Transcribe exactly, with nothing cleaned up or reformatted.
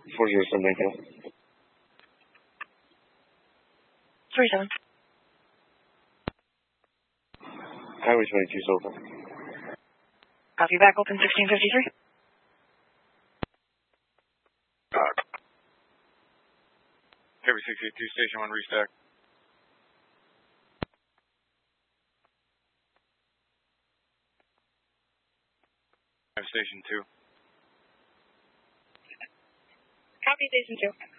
four zero seven nine. three seven. Highway twenty-two is open. Copy back, open sixteen fifty-three. Uh, Heavy six eighty-two, station one, restack. Station two. Copy, station two.